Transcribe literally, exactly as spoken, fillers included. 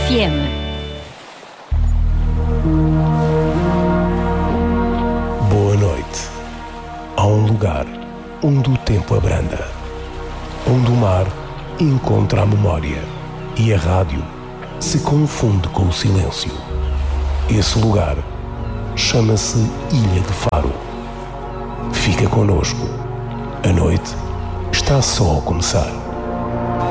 F M. Boa noite. Há um lugar onde o tempo abranda, onde o mar encontra a memória e a rádio se confunde com o silêncio. Esse lugar chama-se Ilha de Faro. Fica connosco. A noite está só a começar.